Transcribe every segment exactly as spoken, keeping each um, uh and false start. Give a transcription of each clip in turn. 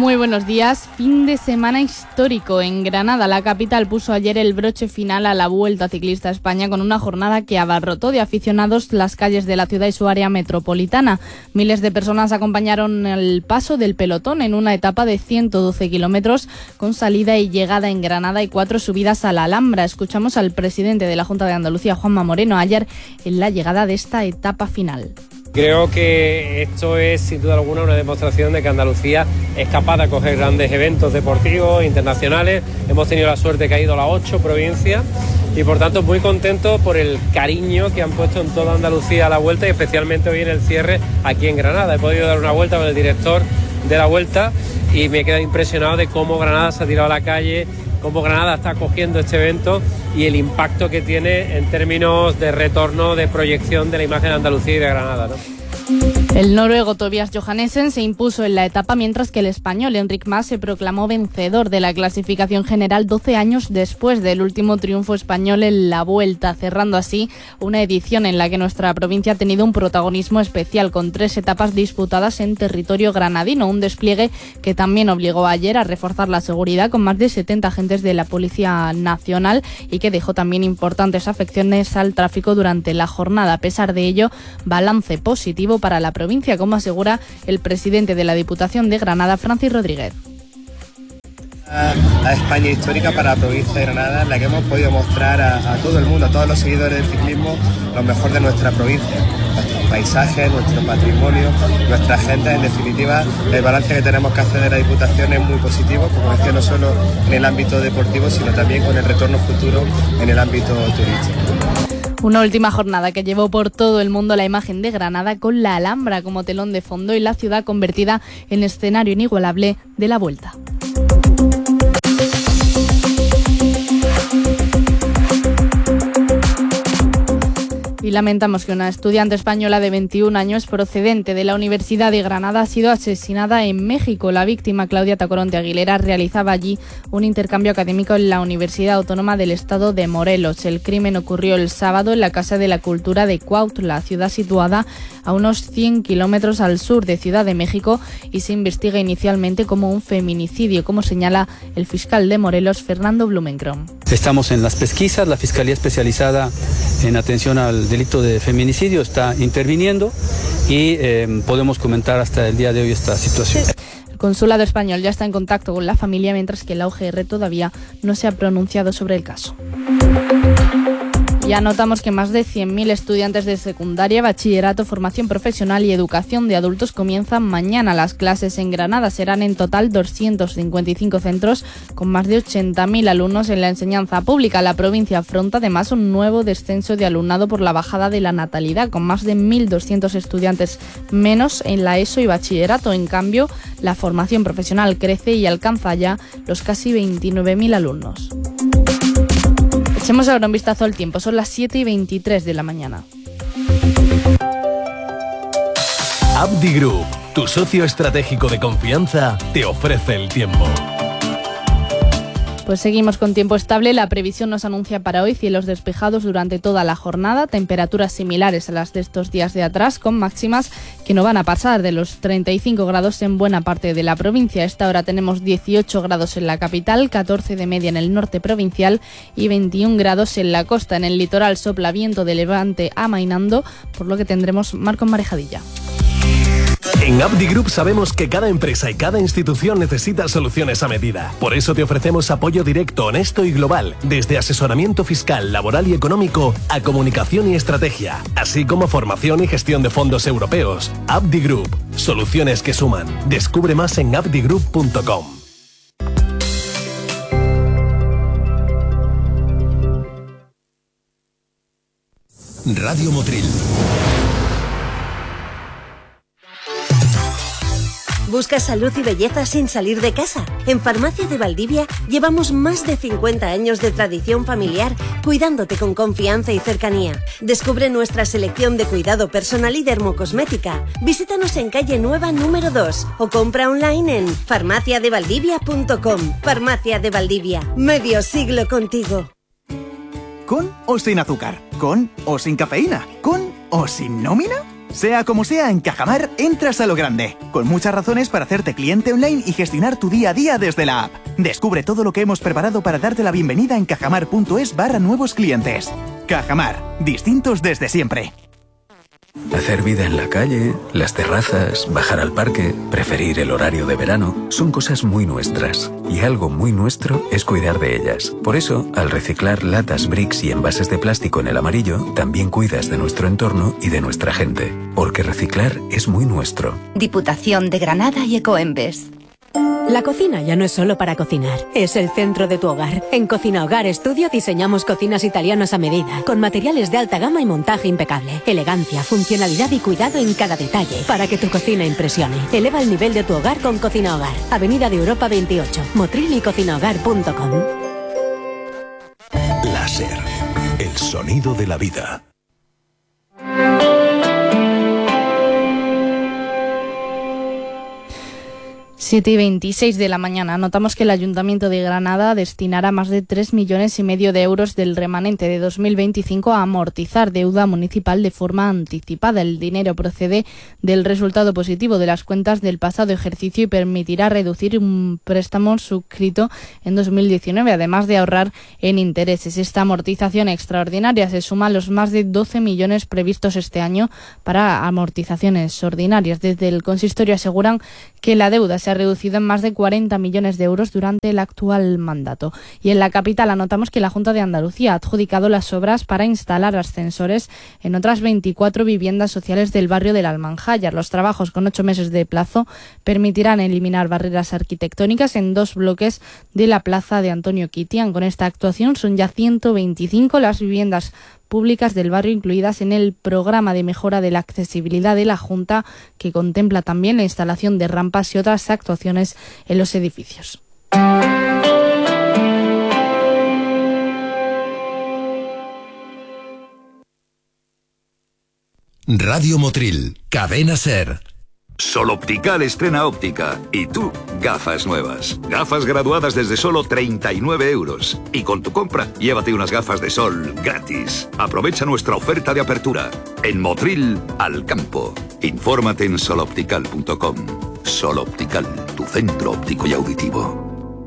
Muy buenos días. Fin de semana histórico en Granada. La capital puso ayer el broche final a la Vuelta Ciclista a España con una jornada que abarrotó de aficionados las calles de la ciudad y su área metropolitana. Miles de personas acompañaron el paso del pelotón en una etapa de ciento doce kilómetros con salida y llegada en Granada y cuatro subidas a la Alhambra. Escuchamos al presidente de la Junta de Andalucía, Juanma Moreno, ayer en la llegada de esta etapa final. Creo que esto es sin duda alguna una demostración de que Andalucía es capaz de acoger grandes eventos deportivos internacionales. Hemos tenido la suerte que ha ido a las ocho provincias y por tanto muy contentos por el cariño que han puesto en toda Andalucía a la Vuelta y especialmente hoy en el cierre aquí en Granada. He podido dar una vuelta con el director de la Vuelta y me he quedado impresionado de cómo Granada se ha tirado a la calle, cómo Granada está acogiendo este evento y el impacto que tiene en términos de retorno, de proyección de la imagen de Andalucía y de Granada, ¿no? El noruego Tobias Johannesen se impuso en la etapa, mientras que el español Enric Mas se proclamó vencedor de la clasificación general doce años después del último triunfo español en la Vuelta, cerrando así una edición en la que nuestra provincia ha tenido un protagonismo especial, con tres etapas disputadas en territorio granadino, un despliegue que también obligó ayer a reforzar la seguridad con más de setenta agentes de la Policía Nacional y que dejó también importantes afecciones al tráfico durante la jornada. A pesar de ello, balance positivo para la provincia, como asegura el presidente de la Diputación de Granada, Francis Rodríguez. La España histórica para la provincia de Granada, en la que hemos podido mostrar a, a todo el mundo, a todos los seguidores del ciclismo, lo mejor de nuestra provincia, nuestros paisajes, nuestro patrimonio, nuestra gente. En definitiva, el balance que tenemos que hacer de la Diputación es muy positivo, como decía, no solo en el ámbito deportivo, sino también con el retorno futuro en el ámbito turístico. Una última jornada que llevó por todo el mundo la imagen de Granada con la Alhambra como telón de fondo y la ciudad convertida en escenario inigualable de la Vuelta. Y lamentamos que una estudiante española de veintiún años procedente de la Universidad de Granada ha sido asesinada en México. La víctima, Claudia Tacoronte Aguilera, realizaba allí un intercambio académico en la Universidad Autónoma del Estado de Morelos. El crimen ocurrió el sábado en la Casa de la Cultura de Cuautla, ciudad situada a unos cien kilómetros al sur de Ciudad de México, y se investiga inicialmente como un feminicidio, como señala el fiscal de Morelos, Fernando Blumenkron. Estamos en las pesquisas, la Fiscalía Especializada en Atención al Delito de Feminicidio está interviniendo y eh, podemos comentar hasta el día de hoy esta situación. El consulado español ya está en contacto con la familia, mientras que la U G R todavía no se ha pronunciado sobre el caso. Ya notamos que más de cien mil estudiantes de secundaria, bachillerato, formación profesional y educación de adultos comienzan mañana. Las clases en Granada serán en total doscientos cincuenta y cinco centros con más de ochenta mil alumnos en la enseñanza pública. La provincia afronta además un nuevo descenso de alumnado por la bajada de la natalidad, con más de mil doscientos estudiantes menos en la ESO y bachillerato. En cambio, la formación profesional crece y alcanza ya los casi veintinueve mil alumnos. Echemos ahora un vistazo al tiempo. Son las siete y veintitrés de la mañana. Abdi Group, tu socio estratégico de confianza, te ofrece el tiempo. Pues seguimos con tiempo estable. La previsión nos anuncia para hoy cielos despejados durante toda la jornada, temperaturas similares a las de estos días de atrás, con máximas que no van a pasar de los treinta y cinco grados en buena parte de la provincia. A esta hora tenemos dieciocho grados en la capital, catorce de media en el norte provincial y veintiún grados en la costa. En el litoral sopla viento de levante amainando, por lo que tendremos mar con marejadilla. En Abdi Group sabemos que cada empresa y cada institución necesita soluciones a medida. Por eso te ofrecemos apoyo directo, honesto y global, desde asesoramiento fiscal, laboral y económico a comunicación y estrategia, así como formación y gestión de fondos europeos. Abdi Group, soluciones que suman. Descubre más en abdi group punto com. Radio Motril. ¿Buscas salud y belleza sin salir de casa? En Farmacia de Valdivia llevamos más de cincuenta años de tradición familiar cuidándote con confianza y cercanía. Descubre nuestra selección de cuidado personal y dermocosmética. Visítanos en calle Nueva número dos o compra online en farmacia de valdivia punto com. Farmacia de Valdivia, medio siglo contigo. ¿Con o sin azúcar? ¿Con o sin cafeína? ¿Con o sin nómina? Sea como sea, en Cajamar entras a lo grande, con muchas razones para hacerte cliente online y gestionar tu día a día desde la app. Descubre todo lo que hemos preparado para darte la bienvenida en cajamar.es barra nuevos clientes. Cajamar, distintos desde siempre. Hacer vida en la calle, las terrazas, bajar al parque, preferir el horario de verano, son cosas muy nuestras. Y algo muy nuestro es cuidar de ellas. Por eso, al reciclar latas, bricks y envases de plástico en el amarillo, también cuidas de nuestro entorno y de nuestra gente. Porque reciclar es muy nuestro. Diputación de Granada y Ecoembes. La cocina ya no es solo para cocinar, es el centro de tu hogar. En Cocina Hogar Estudio diseñamos cocinas italianas a medida, con materiales de alta gama y montaje impecable. Elegancia, funcionalidad y cuidado en cada detalle, para que tu cocina impresione. Eleva el nivel de tu hogar con Cocina Hogar. Avenida de Europa veintiocho, Motril y cocina hogar punto com. Láser, el sonido de la vida. siete y veintiséis de la mañana. Notamos que el Ayuntamiento de Granada destinará más de tres millones y medio de euros del remanente de dos mil veinticinco a amortizar deuda municipal de forma anticipada. El dinero procede del resultado positivo de las cuentas del pasado ejercicio y permitirá reducir un préstamo suscrito en dos mil diecinueve, además de ahorrar en intereses. Esta amortización extraordinaria se suma a los más de doce millones previstos este año para amortizaciones ordinarias. Desde el consistorio aseguran que la deuda se ha reducido en más de cuarenta millones de euros durante el actual mandato. Y en la capital anotamos que la Junta de Andalucía ha adjudicado las obras para instalar ascensores en otras veinticuatro viviendas sociales del barrio del Almanjayar. Los trabajos, con ocho meses de plazo, permitirán eliminar barreras arquitectónicas en dos bloques de la plaza de Antonio Quitián. Con esta actuación son ya ciento veinticinco las viviendas públicas del barrio incluidas en el programa de mejora de la accesibilidad de la Junta, que contempla también la instalación de rampas y otras actuaciones en los edificios. Radio Motril, Cadena Ser. Sol Optical estrena óptica. Y tú, gafas nuevas. Gafas graduadas desde solo treinta y nueve euros. Y con tu compra, llévate unas gafas de sol gratis. Aprovecha nuestra oferta de apertura. En Motril, al campo. Infórmate en sol optical punto com. Sol Optical, tu centro óptico y auditivo.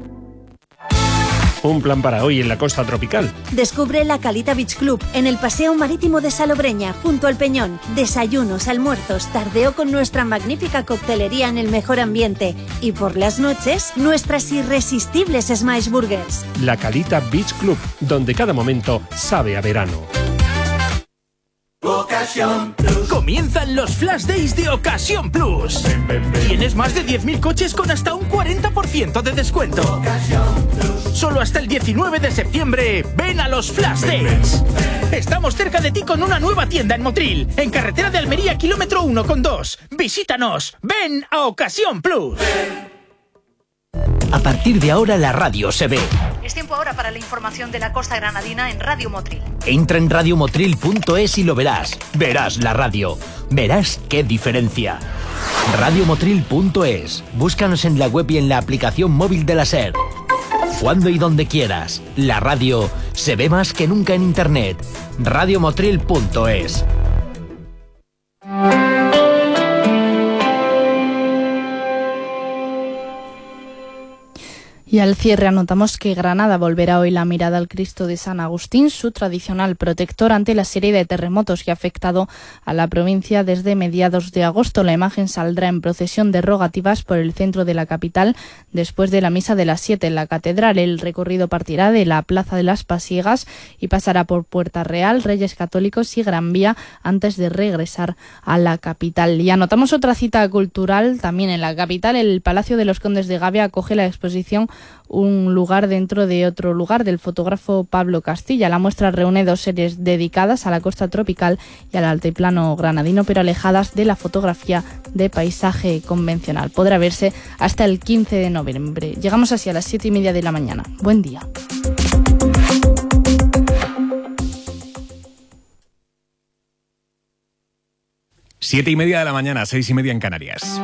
Un plan para hoy en la costa tropical. Descubre la Calita Beach Club en el Paseo Marítimo de Salobreña, junto al Peñón. Desayunos, almuerzos, tardeo con nuestra magnífica coctelería en el mejor ambiente. Y por las noches, nuestras irresistibles Smash Burgers. La Calita Beach Club, donde cada momento sabe a verano. Ocasión Plus. Comienzan los Flash Days de Ocasión Plus. Ven, ven, ven. Tienes más de diez mil coches con hasta un cuarenta por ciento de descuento. Ocasión Plus. Solo hasta el diecinueve de septiembre. Ven a los Flash ven, Days. Ven, ven. Estamos cerca de ti con una nueva tienda en Motril, en carretera de Almería, kilómetro uno con dos. Visítanos. Ven a Ocasión Plus. Ven. A partir de ahora la radio se ve. Es tiempo ahora para la información de la costa granadina en Radio Motril. Entra en radio motril punto es y lo verás. Verás la radio. Verás qué diferencia. radio motril punto es. Búscanos en la web y en la aplicación móvil de la SER. Cuando y donde quieras. La radio se ve más que nunca en internet. radio motril punto es. Y al cierre anotamos que Granada volverá hoy la mirada al Cristo de San Agustín, su tradicional protector ante la serie de terremotos que ha afectado a la provincia desde mediados de agosto. La imagen saldrá en procesión de rogativas por el centro de la capital después de la misa de las siete en la catedral. El recorrido partirá de la Plaza de las Pasiegas y pasará por Puerta Real, Reyes Católicos y Gran Vía antes de regresar a la capital. Y anotamos otra cita cultural también en la capital. El Palacio de los Condes de Gavia acoge la exposición Un lugar dentro de otro lugar del fotógrafo Pablo Castilla. La muestra reúne dos series dedicadas a la costa tropical y al altiplano granadino, pero alejadas de la fotografía de paisaje convencional. Podrá verse hasta el quince de noviembre. Llegamos así a las siete y media de la mañana. Buen día. Siete y media de la mañana, seis y media en Canarias.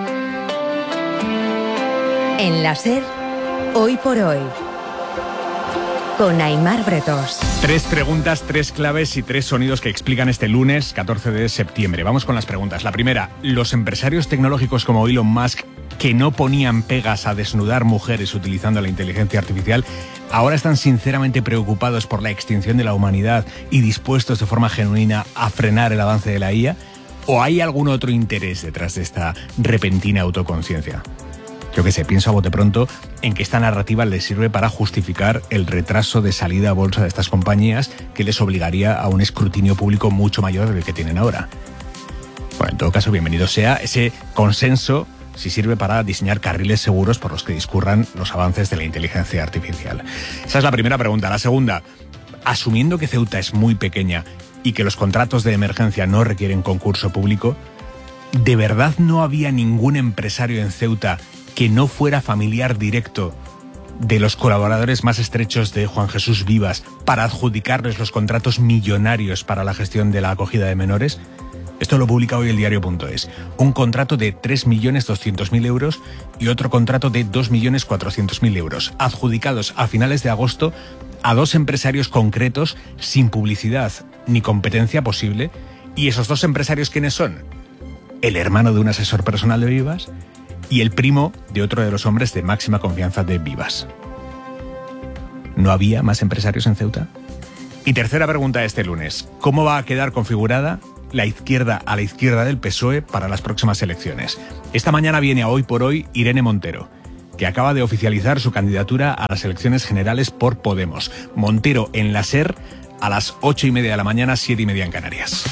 En la SER, Hoy por Hoy, con Aimar Bretos. Tres preguntas, tres claves y tres sonidos que explican este lunes catorce de septiembre. Vamos con las preguntas. La primera, los empresarios tecnológicos como Elon Musk, que no ponían pegas a desnudar mujeres utilizando la inteligencia artificial, ahora están sinceramente preocupados por la extinción de la humanidad y dispuestos de forma genuina a frenar el avance de la I A. ¿O hay algún otro interés detrás de esta repentina autoconciencia? Yo qué sé, pienso a bote pronto en que esta narrativa les sirve para justificar el retraso de salida a bolsa de estas compañías que les obligaría a un escrutinio público mucho mayor del que tienen ahora. Bueno, en todo caso, bienvenido sea ese consenso si sirve para diseñar carriles seguros por los que discurran los avances de la inteligencia artificial. Esa es la primera pregunta. La segunda, asumiendo que Ceuta es muy pequeña y que los contratos de emergencia no requieren concurso público, ¿de verdad no había ningún empresario en Ceuta que no fuera familiar directo de los colaboradores más estrechos de Juan Jesús Vivas para adjudicarles los contratos millonarios para la gestión de la acogida de menores? Esto lo publica hoy el diario punto es. Un contrato de tres millones doscientos mil euros y otro contrato de dos millones cuatrocientos mil euros, adjudicados a finales de agosto a dos empresarios concretos sin publicidad ni competencia posible. ¿Y esos dos empresarios quiénes son? El hermano de un asesor personal de Vivas y el primo de otro de los hombres de máxima confianza de Vivas. ¿No había más empresarios en Ceuta? Y tercera pregunta este lunes. ¿Cómo va a quedar configurada la izquierda a la izquierda del P S O E para las próximas elecciones? Esta mañana viene a Hoy por Hoy Irene Montero, que acaba de oficializar su candidatura a las elecciones generales por Podemos. Montero en la SER a las ocho y media de la mañana, siete y media en Canarias.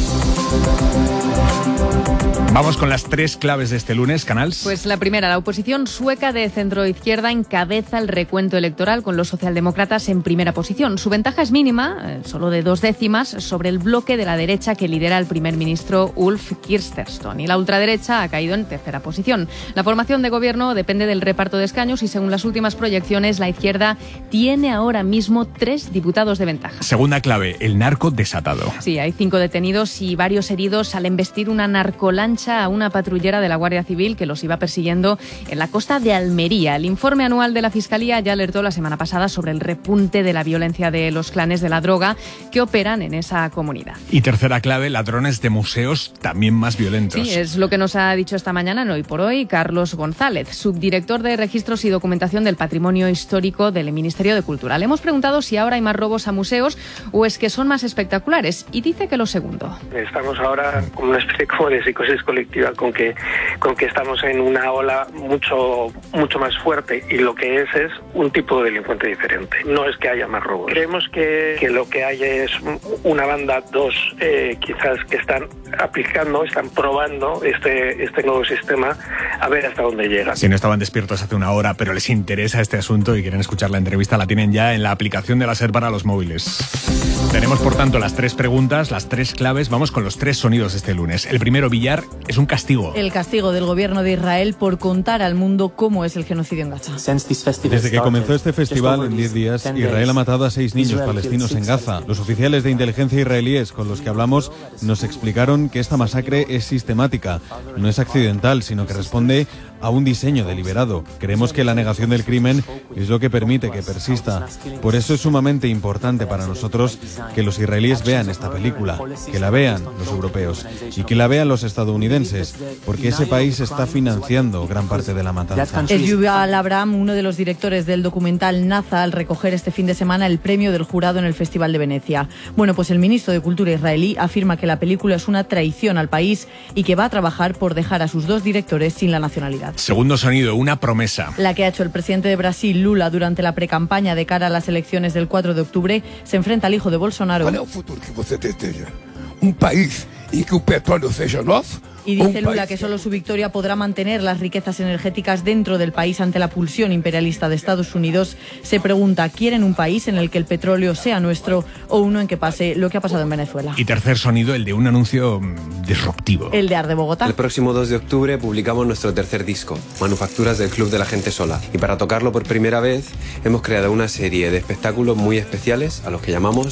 Vamos con las tres claves de este lunes, Canals. Pues la primera, la oposición sueca de centro-izquierda encabeza el recuento electoral con los socialdemócratas en primera posición. Su ventaja es mínima, eh, solo de dos décimas, sobre el bloque de la derecha que lidera el primer ministro Ulf Kristersson. Y la ultraderecha ha caído en tercera posición. La formación de gobierno depende del reparto de escaños y según las últimas proyecciones, la izquierda tiene ahora mismo tres diputados de ventaja. Segunda clave, el narco desatado. Sí, hay cinco detenidos y varios heridos al embestir una narcolancha a una patrullera de la Guardia Civil que los iba persiguiendo en la costa de Almería. El informe anual de la Fiscalía ya alertó la semana pasada sobre el repunte de la violencia de los clanes de la droga que operan en esa comunidad. Y tercera clave, ladrones de museos también más violentos. Sí, es lo que nos ha dicho esta mañana en Hoy por Hoy Carlos González, subdirector de Registros y Documentación del Patrimonio Histórico del Ministerio de Cultura. Le hemos preguntado si ahora hay más robos a museos o es que son más espectaculares y dice que lo segundo. Estamos ahora con una especie como de psicosis colectiva con que con que estamos en una ola mucho mucho más fuerte y lo que es es un tipo de delincuente diferente. No es que haya más robos. Creemos que, que lo que hay es una banda, dos eh, quizás que están aplicando, están probando este este nuevo sistema a ver hasta dónde llega. Si no estaban despiertos hace una hora, pero les interesa este asunto y quieren escuchar la entrevista, la tienen ya en la aplicación de la SER para los móviles. Tenemos, por tanto, las tres preguntas, las tres claves. Vamos con los tres sonidos este lunes. El primero, Villar, es un castigo. El castigo del gobierno de Israel por contar al mundo cómo es el genocidio en Gaza. Desde que comenzó este festival, en diez días, Israel ha matado a seis niños palestinos en Gaza. Los oficiales de inteligencia israelíes con los que hablamos nos explicaron que esta masacre es sistemática. No es accidental, sino que responde a un diseño deliberado. Creemos que la negación del crimen es lo que permite que persista. Por eso es sumamente importante para nosotros que los israelíes vean esta película, que la vean los europeos y que la vean los estadounidenses, porque ese país está financiando gran parte de la matanza. Es Yuval Abraham, uno de los directores del documental Naza, al recoger este fin de semana el premio del jurado en el Festival de Venecia. Bueno, pues el ministro de Cultura israelí afirma que la película es una traición al país y que va a trabajar por dejar a sus dos directores sin la nacionalidad. Segundo sonido, una promesa. La que ha hecho el presidente de Brasil, Lula, durante la precampaña de cara a las elecciones del cuatro de octubre, se enfrenta al hijo de Bolsonaro. ¿Cuál es el futuro que usted deseja? ¿Un país en que el petróleo sea nuestro? Y dice Lula que solo su victoria podrá mantener las riquezas energéticas dentro del país ante la pulsión imperialista de Estados Unidos. Se pregunta, ¿quieren un país en el que el petróleo sea nuestro o uno en que pase lo que ha pasado en Venezuela? Y tercer sonido, el de un anuncio disruptivo. El de Ar de Bogotá. El próximo dos de octubre publicamos nuestro tercer disco, Manufacturas del Club de la Gente Sola. Y para tocarlo por primera vez hemos creado una serie de espectáculos muy especiales a los que llamamos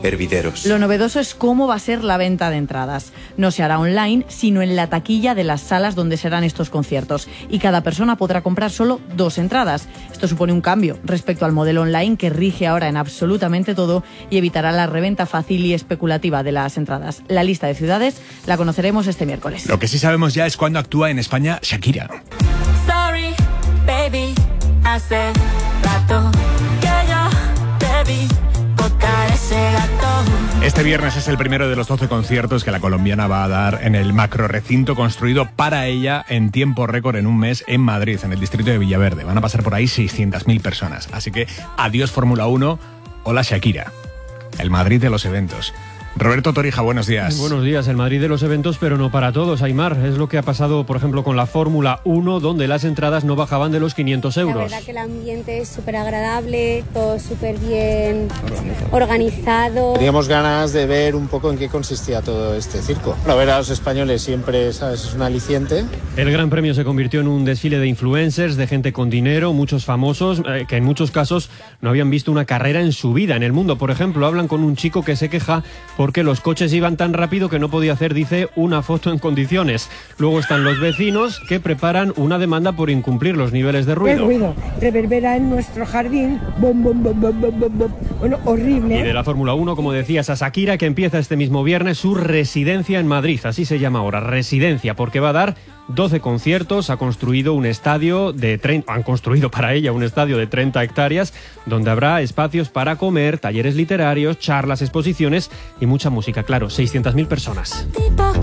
hervideros. Lo novedoso es cómo va a ser la venta de entradas. No se hará online, sino en la taquilla de las salas donde serán estos conciertos. Y cada persona podrá comprar solo dos entradas. Esto supone un cambio respecto al modelo online que rige ahora en absolutamente todo y evitará la reventa fácil y especulativa de las entradas. La lista de ciudades la conoceremos este miércoles. Lo que sí sabemos ya es cuándo actúa en España Shakira. Sorry, baby, hace rato que yo te vi botar ese gato. Este viernes es el primero de los doce conciertos que la colombiana va a dar en el macrorecinto construido para ella en tiempo récord en un mes en Madrid, en el distrito de Villaverde. Van a pasar por ahí seiscientas mil personas. Así que adiós Fórmula uno, hola Shakira. El Madrid de los eventos. Roberto Torija, buenos días. Buenos días, el Madrid de los eventos, pero no para todos, Aimar. Es lo que ha pasado, por ejemplo, con la Fórmula uno, donde las entradas no bajaban de los quinientos euros. La verdad que el ambiente es súper agradable, todo súper bien organizado. Teníamos ganas de ver un poco en qué consistía todo este circo. Bueno, ver a los españoles siempre, ¿sabes?, es un aliciente. El Gran Premio se convirtió en un desfile de influencers, de gente con dinero, muchos famosos, eh, que en muchos casos no habían visto una carrera en su vida. En El Mundo, por ejemplo, hablan con un chico que se queja porque los coches iban tan rápido que no podía hacer, dice, una foto en condiciones. Luego están los vecinos que preparan una demanda por incumplir los niveles de ruido. El ruido reverbera en nuestro jardín, bom, bom, bom, bom, bom, bom, bom. Bueno, horrible. Y de la Fórmula uno, como decías, a Shakira, que empieza este mismo viernes su residencia en Madrid, así se llama ahora, residencia, porque va a dar doce conciertos, ha construido un estadio de treinta, han construido para ella un estadio de treinta hectáreas, donde habrá espacios para comer, talleres literarios, charlas, exposiciones y mucha música, claro, seiscientas mil personas.